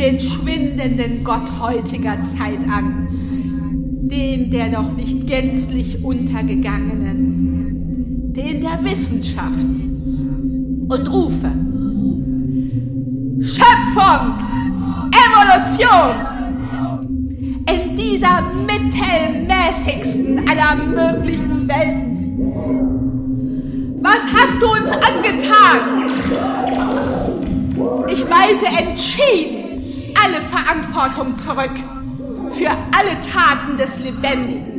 den schwindenden Gott heutiger Zeit an, den der doch nicht gänzlich untergegangenen, den der Wissenschaften, und rufe: Schöpfung, Evolution, in dieser mittelmäßigsten aller möglichen Welten. Was hast du uns angetan? Ich weise entschieden alle Verantwortung zurück für alle Taten des Lebendigen.